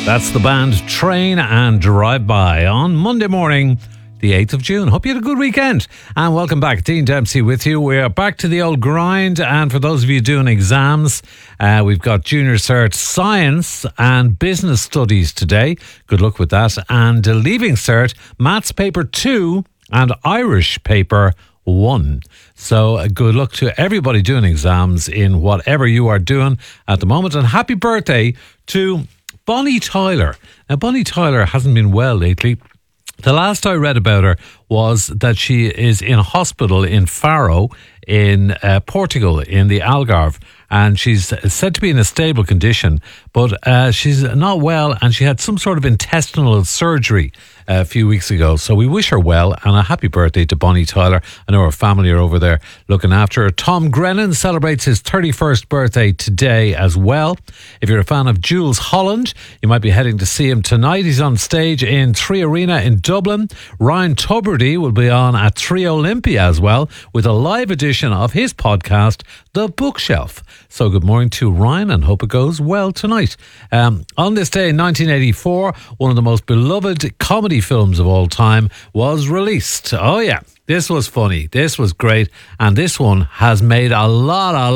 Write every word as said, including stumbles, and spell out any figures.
That's the band Train and Drive By on Monday morning, the eighth of June. Hope you had a good weekend. And welcome back. Dean Dempsey with you. We are back to the old grind. And for those of you doing exams, uh, we've got Junior Cert Science and Business Studies today. Good luck with that. And uh, Leaving Cert, Maths Paper two and Irish Paper one. So uh, good luck to everybody doing exams in whatever you are doing at the moment. And happy birthday to Bonnie Tyler. Now, Bonnie Tyler hasn't been well lately. The last I read about her was that she is in a hospital in Faro in uh, Portugal, in the Algarve, and she's said to be in a stable condition, but uh, she's not well, and she had some sort of intestinal surgery uh, a few weeks ago. So we wish her well, and a happy birthday to Bonnie Tyler. I know her family are over there looking after her. Tom Grennan celebrates his thirty-first birthday today as well. If you're a fan of Jules Holland, you might be heading to see him tonight. He's on stage in Three Arena in Dublin. Ryan Tubridy will be on at Three Olympia as well with a live edition of his podcast, The Bookshelf. So good morning to Ryan and hope it goes well tonight. Um, on this day in nineteen eighty-four, one of the most beloved comedy films of all time was released. Oh yeah, this was funny. This was great. And this one has made a lot, a